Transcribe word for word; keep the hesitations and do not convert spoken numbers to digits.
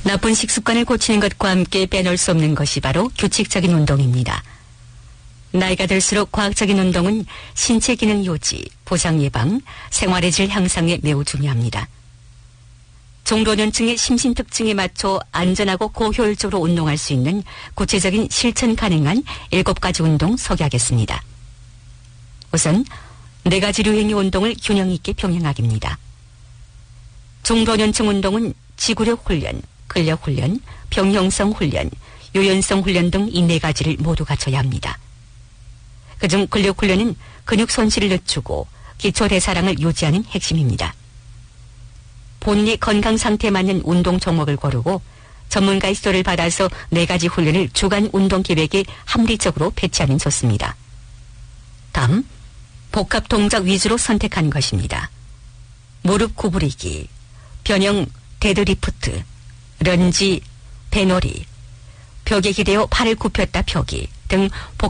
나쁜 식습관을 고치는 것과 함께 빼놓을 수 없는 것이 바로 규칙적인 운동입니다. 나이가 들수록 과학적인 운동은 신체 기능 유지, 부상 예방, 생활의 질 향상에 매우 중요합니다. 중老년층의 심신 특징에 맞춰 안전하고 고효율적으로 운동할 수 있는 구체적인 실천 가능한 일곱 가지 운동 소개하겠습니다. 우선 네 가지 유형의 운동을 균형 있게 병행하기입니다. 중老년층 운동은 지구력 훈련, 근력 훈련, 병형성 훈련, 유연성 훈련 등 이 네 가지를 모두 갖춰야 합니다. 그중 근력 훈련은 근육 손실을 늦추고 기초 대사량을 유지하는 핵심입니다. 본인의 건강 상태에 맞는 운동 종목을 고르고 전문가의 지도를 받아서 네 가지 훈련을 주간 운동 계획에 합리적으로 배치하면 좋습니다. 다음, 복합 동작 위주로 선택하는 것입니다. 무릎 구부리기, 변형 데드리프트, 런지, 배놀이, 벽에 기대어 팔을 굽혔다 펴기 등